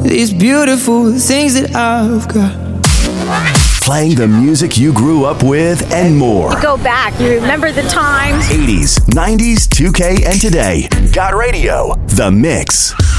these beautiful things that I've got. Playing the music you grew up with and more. You go back, you remember the times. 80s, 90s, 2K, and today. Got Radio, The Mix.